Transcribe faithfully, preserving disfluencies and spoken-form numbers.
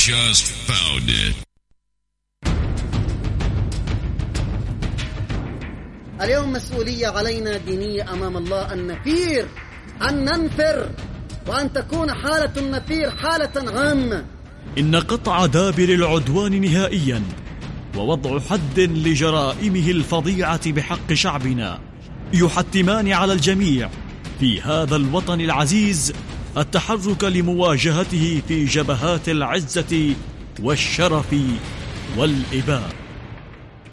just found it. اليوم مسؤولية علينا دينية أمام الله أن نثير، أن ننفر، وأن تكون حالة النفير حالة عامة. إن قطع دابر العدوان نهائيا ووضع حد لجرائمه الفظيعة بحق شعبنا يحتمان على الجميع في هذا الوطن العزيز التحرك لمواجهته في جبهات العزة والشرف والإباء.